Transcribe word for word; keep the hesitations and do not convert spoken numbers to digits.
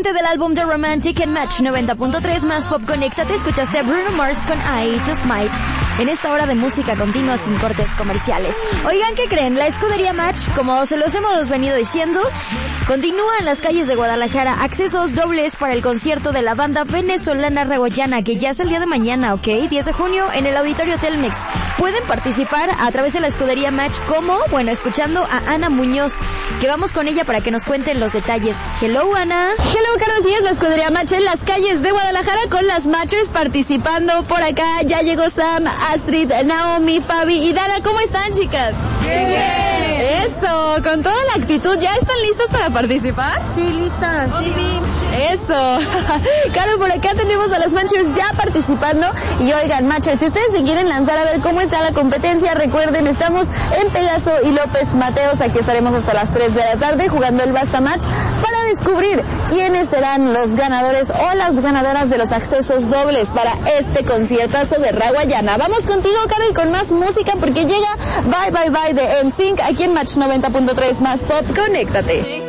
precisamente del álbum The Romantic en Match noventa punto tres más Pop. Conéctate, escuchaste a Bruno Mars con I Just Might en esta hora de música continua sin cortes comerciales. Oigan, ¿qué creen? La escudería Match, como se los hemos venido diciendo, continúa en las calles de Guadalajara. Accesos dobles para el concierto de la banda venezolana Raguayana, que ya es el día de mañana, ¿ok? diez de junio en el Auditorio Telmex. Pueden participar a través de la escudería Match, como, bueno, escuchando a Ana Muñoz, que vamos con ella para que nos cuenten los detalles. Hello, Ana. Hello, Carlos Díaz, la escudería Match en las calles de Guadalajara con las Matchers participando por acá. Ya llegó Sam, Astrid, Naomi, Fabi y Dana. ¿Cómo están, chicas? Bien. Bien. Eso, con toda la actitud. ¿Ya están listas para participar? Sí, listas. Sí, sí. Eso. Claro, por acá tenemos a las Matchers ya participando. Y oigan, Matchers, si ustedes se quieren lanzar a ver cómo está la competencia, recuerden, estamos en Pegaso y López Mateos. Aquí estaremos hasta las tres de la tarde jugando el Basta Match para descubrir quiénes serán los ganadores o las ganadoras de los accesos dobles para este conciertazo de Raguayana. Vamos contigo, Caro, y con más música porque llega Bye Bye Bye de N Sync aquí en Match noventa punto tres más Pop. Conéctate.